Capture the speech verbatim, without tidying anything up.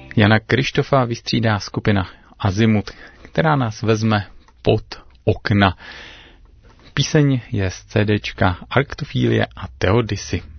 Jana Krištofa vystřídá skupina Azimut, která nás vezme pod okna. Píseň je z CDčka Arktofílie a Theodisy.